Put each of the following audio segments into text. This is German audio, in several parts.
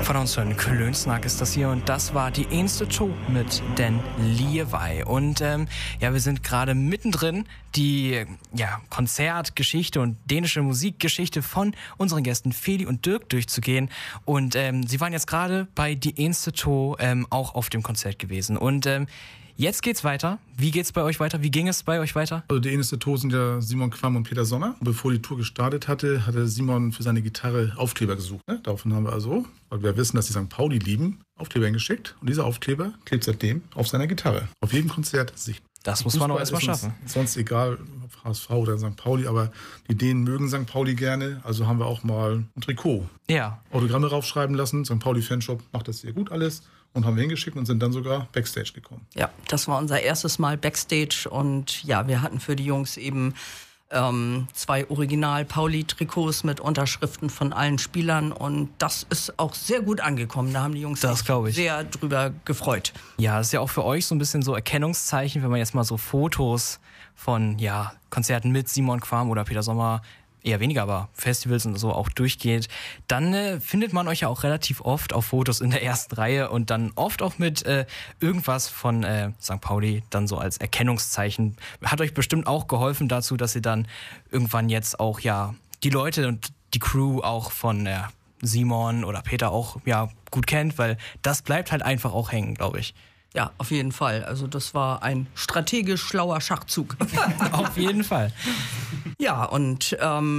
Von uns hören Klönsnack ist das hier und das war die erste Show mit den Liewei. Und wir sind gerade mittendrin, die Konzertgeschichte und dänische Musikgeschichte von unseren Gästen Feli und Dirk durchzugehen. Und sie waren jetzt gerade bei die erste Show auch auf dem Konzert gewesen. Und jetzt geht's weiter. Wie geht's bei euch weiter? Wie ging es bei euch weiter? Also die erste Tour sind ja Simon Quam und Peter Sommer. Bevor die Tour gestartet hatte Simon für seine Gitarre Aufkleber gesucht. Ne? Daraufhin haben wir also, weil wir wissen, dass die St. Pauli lieben, Aufkleber hingeschickt. Und dieser Aufkleber klebt seitdem auf seiner Gitarre. Auf jedem Konzert sichtbar. Das muss man auch erstmal schaffen. Sonst egal, ob HSV oder St. Pauli, aber die Dänen mögen St. Pauli gerne. Also haben wir auch mal ein Trikot. Ja. Autogramme raufschreiben lassen. St. Pauli Fanshop macht das sehr gut alles. Und haben wir hingeschickt und sind dann sogar Backstage gekommen. Ja, das war unser erstes Mal Backstage. Und ja, wir hatten für die Jungs eben 2 Original-Pauli-Trikots mit Unterschriften von allen Spielern. Und das ist auch sehr gut angekommen. Da haben die Jungs sich sehr drüber gefreut. Ja, das ist ja auch für euch so ein bisschen so Erkennungszeichen, wenn man jetzt mal so Fotos von Konzerten mit Simon Quam oder Peter Sommer, eher weniger, aber Festivals und so auch durchgeht, dann findet man euch ja auch relativ oft auf Fotos in der ersten Reihe und dann oft auch mit irgendwas von St. Pauli dann so als Erkennungszeichen. Hat euch bestimmt auch geholfen dazu, dass ihr dann irgendwann jetzt auch die Leute und die Crew auch von Simon oder Peter auch gut kennt, weil das bleibt halt einfach auch hängen, glaube ich. Ja, auf jeden Fall. Also das war ein strategisch schlauer Schachzug. Auf jeden Fall. Ja, und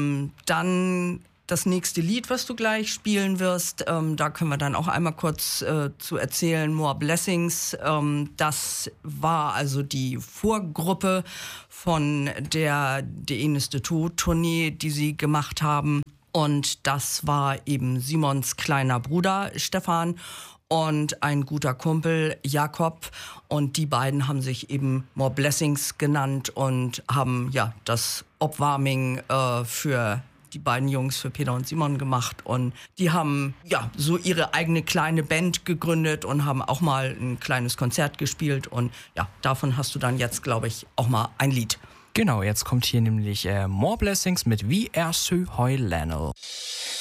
dann das nächste Lied, was du gleich spielen wirst, da können wir dann auch einmal kurz zu erzählen, More Blessings. Das war also die Vorgruppe von der De Eneste Tournee, die sie gemacht haben. Und das war eben Simons kleiner Bruder Stefan und ein guter Kumpel, Jakob. Und die beiden haben sich eben More Blessings genannt und haben das Opwarming für die beiden Jungs, für Peter und Simon gemacht. Und die haben so ihre eigene kleine Band gegründet und haben auch mal ein kleines Konzert gespielt. Und davon hast du dann jetzt, glaube ich, auch mal ein Lied. Genau, jetzt kommt hier nämlich More Blessings mit Vi er Sø Højlandet.